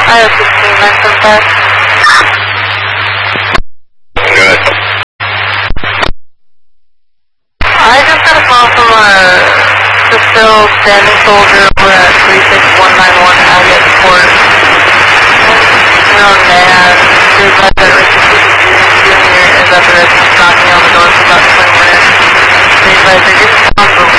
I have 16975. Good. I just got a call from the still standing soldier over at 36191 Agate Court. Young man, who's like that Richard Jr. is at the residence knocking on the door for about 20 minutes. They advise they're getting called for